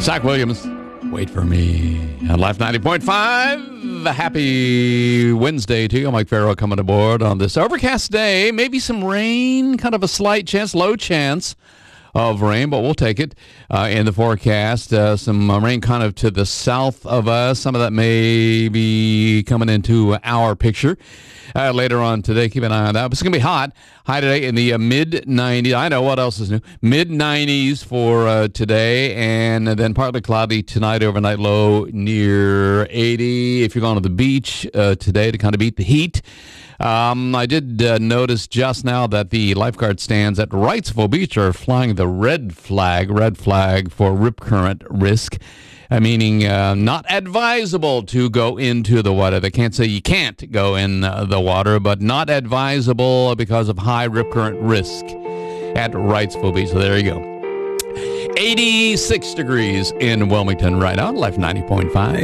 Zach Williams, Wait For Me. On Life 90.5, happy Wednesday to you. Mike Farrell coming aboard on this overcast day. Maybe some rain, kind of a slight chance, low chance of rain, but we'll take it in the forecast. Some rain kind of to the south of us. Some of that may be coming into our picture later on today. Keep an eye on that. But it's going to be hot. High today in the mid-90s. I know what else is new. Mid-90s for today, and then partly cloudy tonight, overnight low near 80. If you're going to the beach today to kind of beat the heat. I did notice just now that the lifeguard stands at Wrightsville Beach are flying the red flag for rip current risk, meaning not advisable to go into the water. They can't say you can't go in the water, but not advisable because of high rip current risk at Wrightsville Beach. So there you go. 86 degrees in Wilmington right now, Life 90.5.